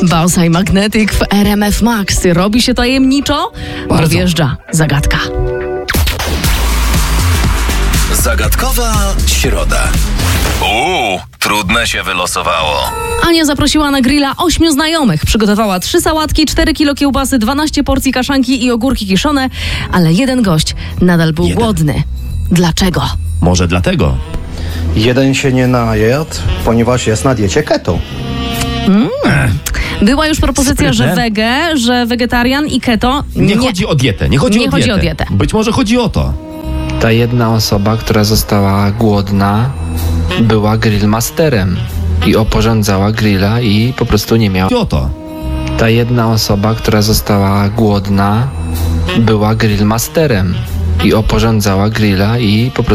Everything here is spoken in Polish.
Bausa i Magnetic w RMF Max. Robi się tajemniczo? Bardzo. Wjeżdża zagadka. Zagadkowa środa. Trudne się wylosowało. Ania zaprosiła na grilla 8 znajomych. Przygotowała 3 sałatki, 4 kilo kiełbasy, 12 porcji kaszanki i ogórki kiszone, ale jeden gość nadal był głodny. Dlaczego? Może dlatego. Jeden się nie najadł, ponieważ jest na diecie keto. Była już propozycja, że Sprytne. wege, że wegetarian i keto. Nie chodzi o dietę. Nie chodzi o dietę. Być może chodzi o to. Ta jedna osoba, która została głodna, była grillmasterem i oporządzała grilla i po prostu nie miała. Chodzi o to. Ta jedna osoba, która została głodna, była grillmasterem i oporządzała grilla i po prostu